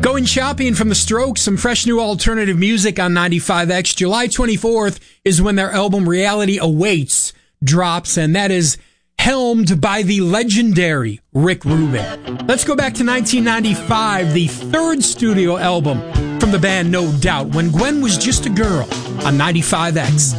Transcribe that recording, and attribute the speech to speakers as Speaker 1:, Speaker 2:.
Speaker 1: Going shopping from The Strokes, some fresh new alternative music on 95X. July 24th is when their album Reality Awaits drops, and that is helmed by the legendary Rick Rubin. Let's go back to 1995, the third studio album from the band No Doubt, when Gwen was just a girl, on 95X.